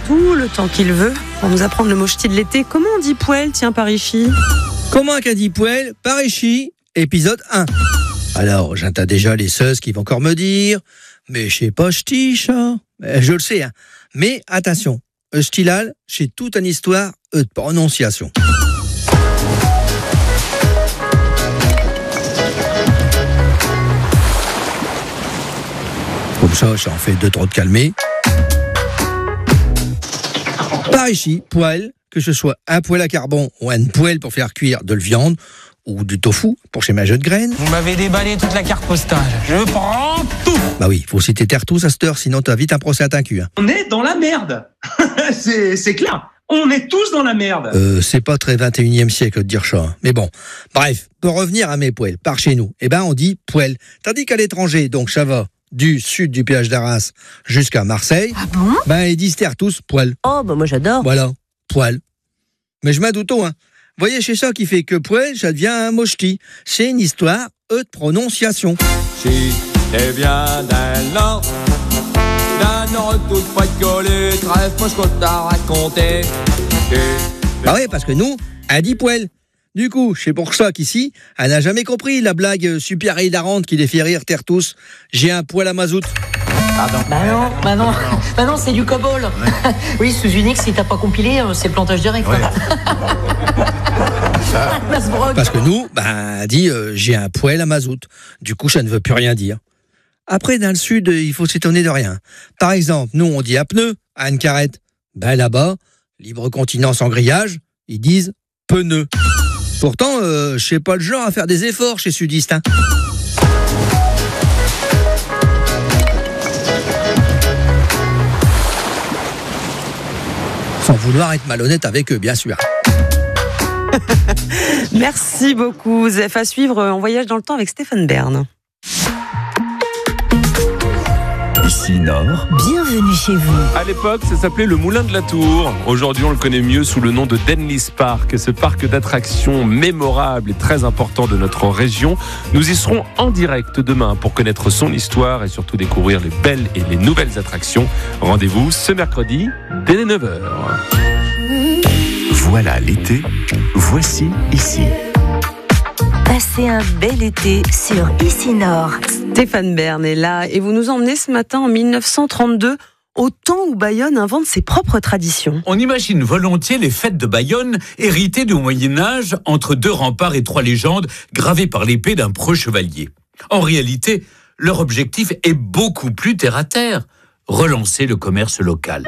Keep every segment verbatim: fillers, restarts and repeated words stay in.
tout le temps qu'il veut pour nous apprendre le mot ch'ti de l'été. Comment on dit poêle, tiens, par ici? Comment qu'a dit poêle, par ici, épisode un. Alors, j'entends déjà les seuses qui vont encore me dire « Mais je sais pas ch'ti, ça ». Je le sais, hein. Mais attention, ch'tilal, c'est toute une histoire de prononciation. Comme ça, ça en fait deux trop de calmer. Par ici, poêle, que ce soit un poêle à carbone ou un poêle pour faire cuire de la viande ou du tofu pour chez ma jeune graine. Vous m'avez déballé toute la carte postale. Je prends tout. Bah oui, faut citer terre tous à cette heure, sinon t'as vite un procès à ta cul. Hein. On est dans la merde. c'est, c'est clair. On est tous dans la merde. Euh, c'est pas très vingt et unième siècle de dire ça. Hein. Mais bon, bref, pour revenir à mes poêles, par chez nous, eh ben on dit poêle. Tandis qu'à l'étranger, donc ça va du sud du péage d'Arras jusqu'à Marseille, Ah bon? ben ils disent terre tous poêle. Oh, bah moi j'adore. Voilà, poêle. Mais je m'adoute, hein. Voyez, c'est ça qui fait que poêle, ça devient un mot ch'ti. C'est une histoire de prononciation. Si t'es bien d'un an, d'un an toute pas de coller, trêve, moi je compte à raconter. Bah oui, parce que nous, elle dit poêle. Du coup, c'est pour ça qu'ici, elle n'a jamais compris la blague super hilarante qui les fait rire terre tous. J'ai un poêle à mazout. Pardon. Bah non, bah non, bah non, c'est du cobol. Oui, sous Unix, si t'as pas compilé, c'est plantage direct. Ouais. Parce que nous, bah, elle dit euh, j'ai un poêle à mazout. Du coup, ça ne veut plus rien dire. Après, dans le sud, il faut s'étonner de rien. Par exemple, nous, on dit à pneu, à une carrette. Ben là-bas, libre continent sans grillage, ils disent pneu. Pourtant, euh, je sais pas le genre à faire des efforts chez Sudiste. Hein. Sans vouloir être malhonnête avec eux, bien sûr. Merci beaucoup, Zef. À suivre en voyage dans le temps avec Stéphane Bern. Ici Nord. Bienvenue chez vous. À l'époque, ça s'appelait le Moulin de la Tour. Aujourd'hui, on le connaît mieux sous le nom de Denlis Park, ce parc d'attractions mémorable et très important de notre région. Nous y serons en direct demain pour connaître son histoire et surtout découvrir les belles et les nouvelles attractions. Rendez-vous ce mercredi dès neuf heures. Voilà l'été, voici ici. Passez un bel été sur Ici Nord. Stéphane Bern est là et vous nous emmenez ce matin en mille neuf cent trente-deux, au temps où Bayonne invente ses propres traditions. On imagine volontiers les fêtes de Bayonne héritées du Moyen-Âge entre deux remparts et trois légendes gravées par l'épée d'un preux chevalier. En réalité, leur objectif est beaucoup plus terre-à-terre, relancer le commerce local.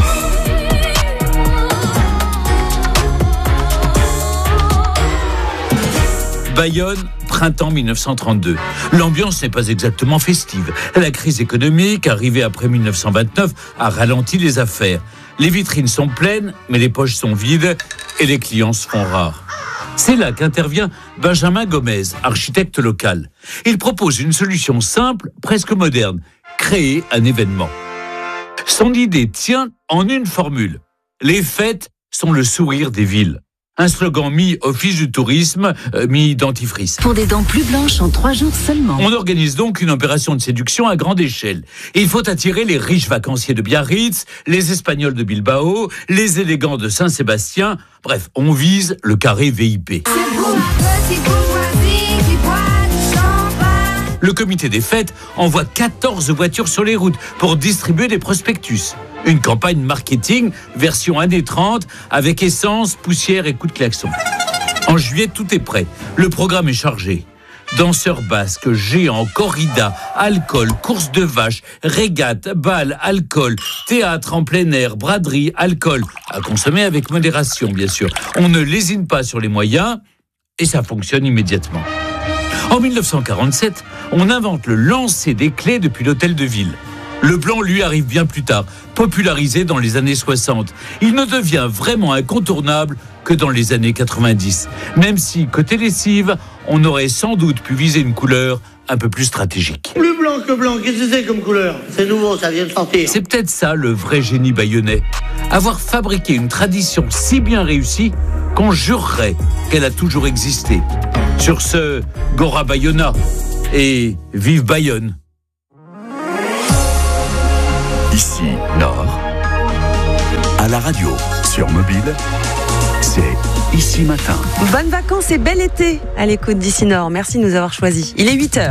Bayonne, printemps mille neuf cent trente-deux. L'ambiance n'est pas exactement festive. La crise économique, arrivée après mille neuf cent vingt-neuf, a ralenti les affaires. Les vitrines sont pleines, mais les poches sont vides et les clients se font rares. C'est là qu'intervient Benjamin Gomez, architecte local. Il propose une solution simple, presque moderne, créer un événement. Son idée tient en une formule. Les fêtes sont le sourire des villes. Un slogan mi-office du tourisme, euh, mi-dentifrice. Pour des dents plus blanches en trois jours seulement. On organise donc une opération de séduction à grande échelle. Il faut attirer les riches vacanciers de Biarritz, les Espagnols de Bilbao, les élégants de Saint-Sébastien. Bref, on vise le carré V I P. Le comité des fêtes envoie quatorze voitures sur les routes pour distribuer des prospectus. Une campagne marketing version années trente avec essence, poussière et coups de klaxon. En juillet, tout est prêt. Le programme est chargé. Danseurs basques, géants, corrida, alcool, course de vaches, régate, bal, alcool, théâtre en plein air, braderie, alcool. À consommer avec modération, bien sûr. On ne lésine pas sur les moyens et ça fonctionne immédiatement. En mille neuf cent quarante-sept, on invente le lancer des clés depuis l'hôtel de ville. Le blanc, lui, arrive bien plus tard, popularisé dans les années soixante. Il ne devient vraiment incontournable que dans les années quatre-vingt-dix. Même si, côté lessive, on aurait sans doute pu viser une couleur un peu plus stratégique. Plus blanc que blanc, qu'est-ce que c'est comme couleur? C'est nouveau, ça vient de sortir. C'est peut-être ça le vrai génie bayonnais. Avoir fabriqué une tradition si bien réussie qu'on jurerait qu'elle a toujours existé. Sur ce, Gora Bayona et vive Bayonne. Ici Nord. la radio, sur mobile, c'est Ici Matin. Bonnes vacances et bel été à l'écoute d'Ici Nord. Merci de nous avoir choisis. Il est huit heures.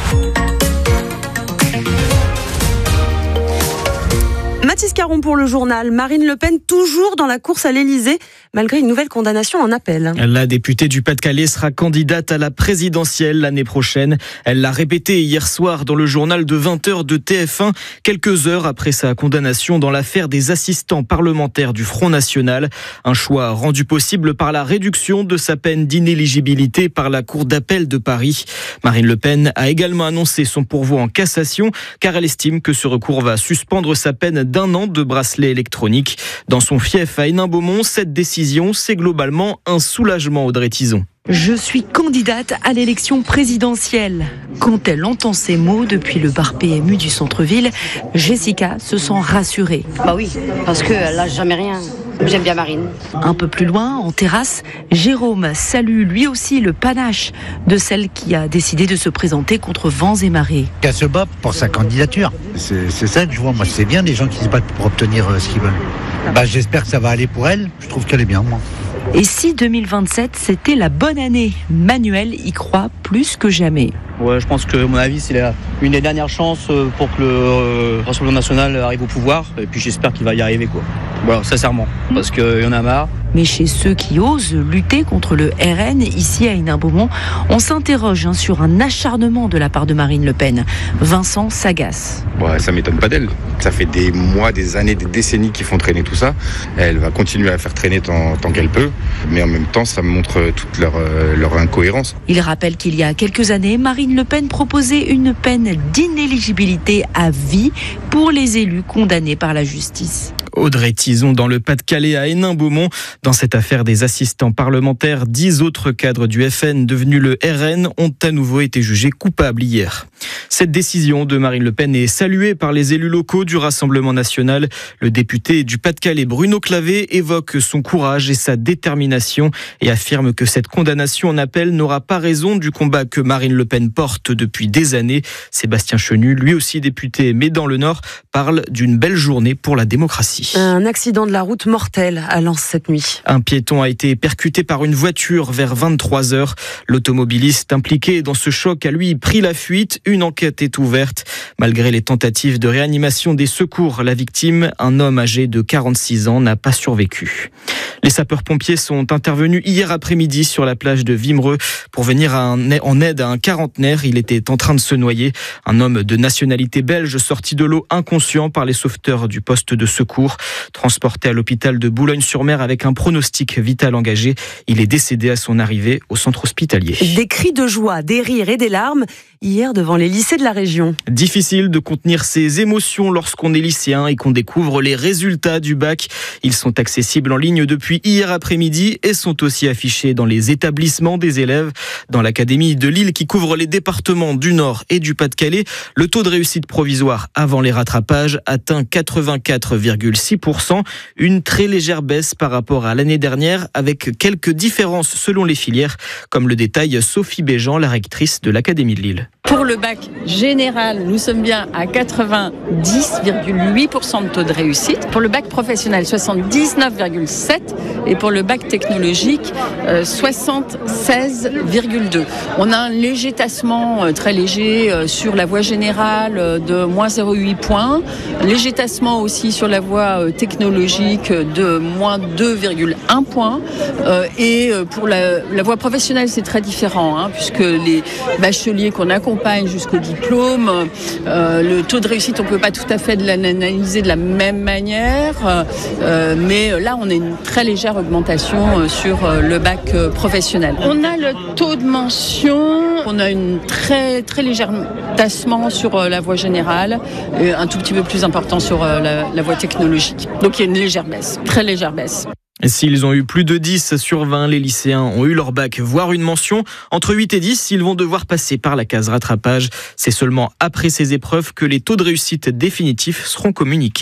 Mathis Caron pour le journal. Marine Le Pen toujours dans la course à l'Elysée, malgré une nouvelle condamnation en appel. La députée du Pas-de-Calais sera candidate à la présidentielle l'année prochaine. Elle l'a répété hier soir dans le journal de vingt heures de T F un, quelques heures après sa condamnation dans l'affaire des assistants parlementaires du Front National. Un choix rendu possible par la réduction de sa peine d'inéligibilité par la Cour d'appel de Paris. Marine Le Pen a également annoncé son pourvoi en cassation, car elle estime que ce recours va suspendre sa peine d'un an de bracelet électronique. Dans son fief à Hénin-Beaumont, cette décision, c'est globalement un soulagement, Audrey Tizon. Je suis candidate à l'élection présidentielle. Quand elle entend ces mots depuis le bar P M U du centre-ville, Jessica se sent rassurée. Bah oui, parce qu'elle lâche jamais rien. J'aime bien Marine. Un peu plus loin, en terrasse, Jérôme salue lui aussi le panache de celle qui a décidé de se présenter contre vents et marées. Elle se bat pour sa candidature. C'est, c'est ça que je vois. Moi, c'est bien les gens qui se battent pour obtenir ce qu'ils veulent. Bah, j'espère que ça va aller pour elle. Je trouve qu'elle est bien, moi. Et si deux mille vingt-sept, c'était la bonne année, Manuel y croit plus que jamais. Ouais, je pense que, à mon avis, c'est la, une des dernières chances pour que le euh, Rassemblement national arrive au pouvoir. Et puis j'espère qu'il va y arriver, quoi. Voilà, sincèrement, parce qu'il y en a marre. Mais chez ceux qui osent lutter contre le R N, ici à Hénin-Beaumont, on s'interroge hein, sur un acharnement de la part de Marine Le Pen. Vincent s'agace. Ouais, ça m'étonne pas d'elle. Ça fait des mois, des années, des décennies qu'ils font traîner tout ça. Elle va continuer à faire traîner tant, tant qu'elle peut. Mais en même temps, ça montre toute leur, euh, leur incohérence. Il rappelle qu'il y a quelques années, Marine Le Pen proposait une peine d'inéligibilité à vie pour les élus condamnés par la justice. Audrey Tizon dans le Pas-de-Calais à Hénin-Beaumont. Dans cette affaire des assistants parlementaires, dix autres cadres du F N devenus le R N ont à nouveau été jugés coupables hier. Cette décision de Marine Le Pen est saluée par les élus locaux du Rassemblement national. Le député du Pas-de-Calais Bruno Clavé évoque son courage et sa détermination et affirme que cette condamnation en appel n'aura pas raison du combat que Marine Le Pen porte depuis des années. Sébastien Chenu, lui aussi député mais dans le Nord, parle d'une belle journée pour la démocratie. Un accident de la route mortel à Lens cette nuit. Un piéton a été percuté par une voiture vers vingt-trois heures. L'automobiliste impliqué dans ce choc a lui pris la fuite. Une enquête est ouverte. Malgré les tentatives de réanimation des secours, la victime, un homme âgé de quarante-six ans, n'a pas survécu. Les sapeurs-pompiers sont intervenus hier après-midi sur la plage de Wimereux pour venir en aide à un quarantenaire. Il était en train de se noyer. Un homme de nationalité belge sorti de l'eau inconscient par les sauveteurs du poste de secours. Transporté à l'hôpital de Boulogne-sur-Mer avec un pronostic vital engagé, il est décédé à son arrivée au centre hospitalier. Des cris de joie, des rires et des larmes hier devant les lycées de la région. Difficile de contenir ses émotions lorsqu'on est lycéen et qu'on découvre les résultats du bac. Ils sont accessibles en ligne depuis hier après-midi et sont aussi affichés dans les établissements des élèves. Dans l'académie de Lille qui couvre les départements du Nord et du Pas-de-Calais, le taux de réussite provisoire avant les rattrapages atteint quatre-vingt-quatre virgule six pour cent, une très légère baisse par rapport à l'année dernière avec quelques différences selon les filières, comme le détaille Sophie Béjean, la rectrice de l'Académie de Lille. Pour le bac général, nous sommes bien à quatre-vingt-dix virgule huit pour cent de taux de réussite. Pour le bac professionnel, soixante-dix-neuf virgule sept pour cent. Et pour le bac technologique, euh, soixante-seize virgule deux pour cent. On a un léger tassement euh, très léger euh, sur la voie générale euh, de moins zéro virgule huit points. Léger tassement aussi sur la voie euh, technologique de moins deux virgule un points. Euh, et euh, pour la, la voie professionnelle, c'est très différent, hein, puisque les bacheliers qu'on accompagne jusqu'au diplôme, euh, le taux de réussite, on ne peut pas tout à fait l'analyser de la même manière. Euh, mais là, on a une très légère augmentation sur le bac professionnel. On a le taux de mention, on a une très, très légère tassement sur la voie générale et un tout petit peu plus important sur la, la voie technologique. Donc il y a une légère baisse, très légère baisse. Et s'ils ont eu plus de dix sur vingt, les lycéens ont eu leur bac, voire une mention. Entre huit et dix, ils vont devoir passer par la case rattrapage. C'est seulement après ces épreuves que les taux de réussite définitifs seront communiqués.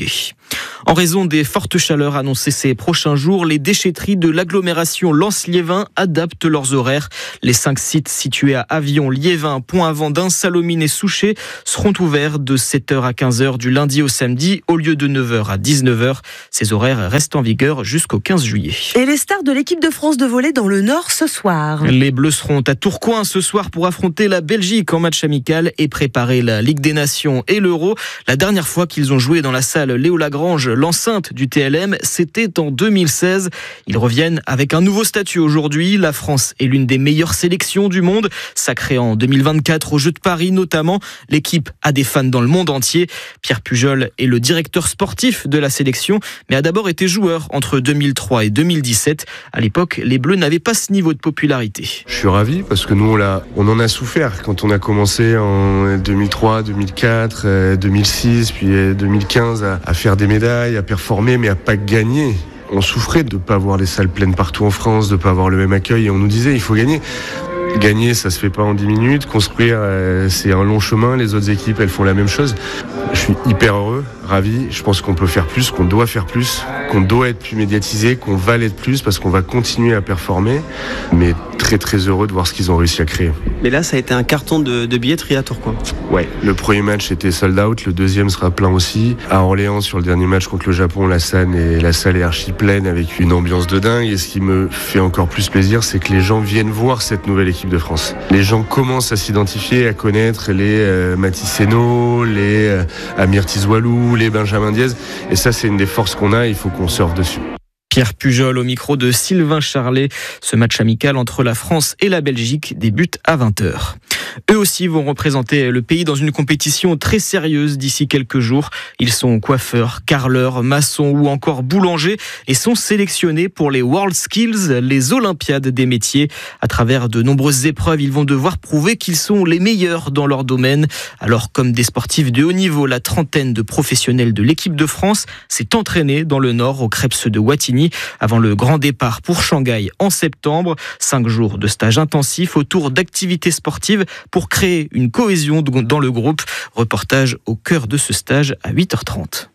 En raison des fortes chaleurs annoncées ces prochains jours, les déchetteries de l'agglomération Lens-Liévin adaptent leurs horaires. Les cinq sites situés à Avion, Liévin, Pont-Avandin, Salomine et Souchet seront ouverts de sept heures à quinze heures du lundi au samedi au lieu de neuf heures à dix-neuf heures. Ces horaires restent en vigueur jusqu'au quinze juillet. Et les stars de l'équipe de France de volley dans le Nord ce soir. Les Bleus seront à Tourcoing ce soir pour affronter la Belgique en match amical et préparer la Ligue des Nations et l'Euro. La dernière fois qu'ils ont joué dans la salle Léo Lagrange, l'enceinte du T L M, c'était en deux mille seize. Ils reviennent avec un nouveau statut aujourd'hui. La France est l'une des meilleures sélections du monde, sacrée en deux mille vingt-quatre aux Jeux de Paris notamment. L'équipe a des fans dans le monde entier. Pierre Pujol est le directeur sportif de la sélection, mais a d'abord été joueur entre deux mille trois et deux mille dix-sept. À l'époque, les Bleus n'avaient pas ce niveau de popularité. Je suis ravi parce que nous, on, l'a, on en a souffert quand on a commencé en deux mille trois, deux mille quatre, deux mille six, puis deux mille quinze à, à faire des médailles, à performer, mais à pas gagner. On souffrait de ne pas avoir les salles pleines partout en France, de ne pas avoir le même accueil, et on nous disait il faut gagner. Gagner, ça se fait pas en dix minutes. Construire, euh, c'est un long chemin. Les autres équipes, elles font la même chose. Je suis hyper heureux, ravi. Je pense qu'on peut faire plus, qu'on doit faire plus, qu'on doit être plus médiatisé, qu'on va l'être plus parce qu'on va continuer à performer. Mais très très heureux de voir ce qu'ils ont réussi à créer. Mais là, ça a été un carton de, de billetterie à Tourcoing. Ouais, le premier match était sold out, le deuxième sera plein aussi. À Orléans, sur le dernier match contre le Japon, la salle est, la salle est archi pleine avec une ambiance de dingue. Et ce qui me fait encore plus plaisir, c'est que les gens viennent voir cette nouvelle équipe de France. Les gens commencent à s'identifier, à connaître les euh, Mathis Seno, les euh, Amir Tizoualou, les Benjamin Diaz. Et ça, c'est une des forces qu'on a, il faut qu'on surfe dessus. Pierre Pujol au micro de Sylvain Charlet. Ce match amical entre la France et la Belgique débute à vingt heures. Eux aussi vont représenter le pays dans une compétition très sérieuse d'ici quelques jours. Ils sont coiffeurs, carreleurs, maçons ou encore boulangers et sont sélectionnés pour les World Skills, les Olympiades des métiers. À travers de nombreuses épreuves, ils vont devoir prouver qu'ils sont les meilleurs dans leur domaine. Alors, comme des sportifs de haut niveau, la trentaine de professionnels de l'équipe de France s'est entraînée dans le Nord, au Krebs de Wattignies, avant le grand départ pour Shanghai en septembre. Cinq jours de stage intensif autour d'activités sportives pour créer une cohésion dans le groupe. Reportage au cœur de ce stage à huit heures trente.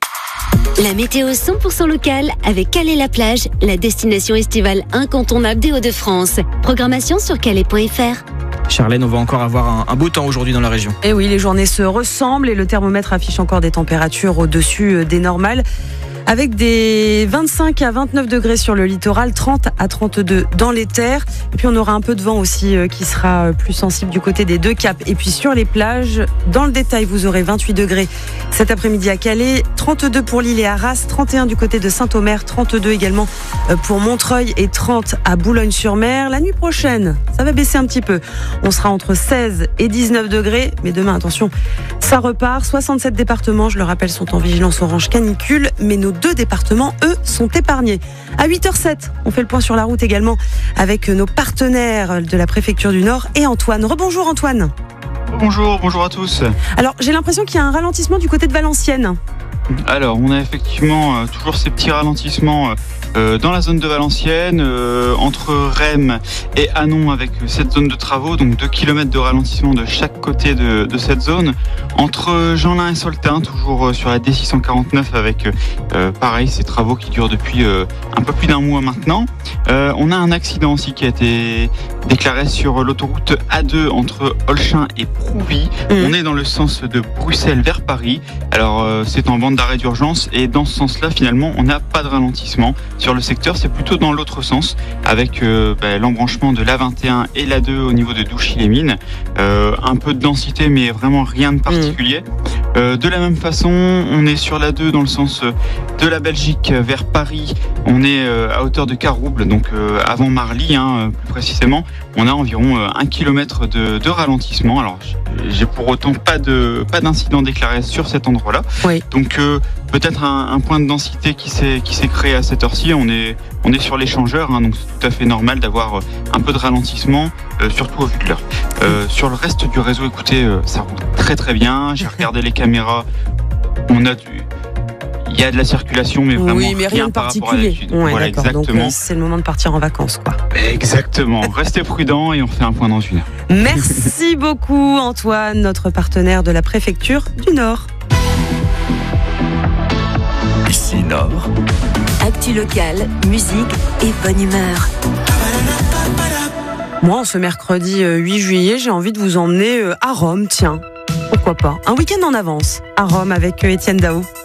La météo cent pour cent locale avec Calais-la-Plage, la destination estivale incontournable des Hauts-de-France. Programmation sur calais point f r. Charlène, on va encore avoir un, un beau temps aujourd'hui dans la région. Et oui, les journées se ressemblent et le thermomètre affiche encore des températures au-dessus des normales. Avec des vingt-cinq à vingt-neuf degrés sur le littoral, trente à trente-deux dans les terres. Et puis on aura un peu de vent aussi euh, qui sera plus sensible du côté des deux caps. Et puis sur les plages, dans le détail, vous aurez vingt-huit degrés cet après-midi à Calais, trente-deux pour Lille et Arras, trente et un du côté de Saint-Omer, trente-deux également pour Montreuil et trente à Boulogne-sur-Mer. La nuit prochaine, ça va baisser un petit peu. On sera entre seize et dix-neuf degrés. Mais demain, attention, ça repart. soixante-sept départements, je le rappelle, sont en vigilance orange canicule. Mais nos deux départements, eux, sont épargnés. À huit heures sept, on fait le point sur la route également avec nos partenaires de la préfecture du Nord et Antoine. Rebonjour Antoine. Bonjour, bonjour à tous. Alors, j'ai l'impression qu'il y a un ralentissement du côté de Valenciennes. Alors, on a effectivement euh, toujours ces petits ralentissements euh, dans la zone de Valenciennes, euh, entre Rheims et Hanon avec cette zone de travaux, donc deux kilomètres de ralentissement de chaque côté de, de cette zone. Entre Jeanlin et Soltin, toujours euh, sur la D six cent quarante-neuf avec, euh, pareil, ces travaux qui durent depuis euh, un peu plus d'un mois maintenant. Euh, on a un accident aussi qui a été déclaré sur l'autoroute A deux entre Olchin et Prouvy. Mmh. On est dans le sens de Bruxelles vers Paris. Alors, euh, c'est en bande d'arrêt d'urgence et dans ce sens-là, finalement, on n'a pas de ralentissement sur le secteur. C'est plutôt dans l'autre sens avec euh, bah, l'embranchement de l'A vingt et un et l'A deux au niveau de Douchy-les-Mines. Euh, un peu de densité, mais vraiment rien de particulier. Mmh. Euh, de la même façon, on est sur l'A deux dans le sens de la Belgique vers Paris. On est euh, à hauteur de Carouble, donc euh, avant Marly, hein, plus précisément. On a environ euh, un kilomètre de, de ralentissement. Alors, j'ai pour autant pas de pas d'incident déclaré sur cet endroit-là. Oui. Donc euh, peut-être un, un point de densité qui s'est qui s'est créé à cette heure-ci. On est on est sur l'échangeur, hein, donc c'est tout à fait normal d'avoir un peu de ralentissement, euh, surtout au vu de l'heure. Euh, sur le reste du réseau, écoutez, euh, ça roule très très bien. J'ai regardé les caméras. On a du Il y a de la circulation, mais vraiment oui, mais rien, rien de particulier. Ouais, voilà, d'accord. exactement. Donc, euh, c'est le moment de partir en vacances, quoi. Exactement. Restez prudents et on fait un point dans une heure. Merci beaucoup, Antoine, notre partenaire de la préfecture du Nord. Ici Nord. Actu locale, musique et bonne humeur. Moi, ce mercredi huit juillet, j'ai envie de vous emmener à Rome, tiens. Pourquoi pas? Un week-end en avance à Rome avec Étienne Daou.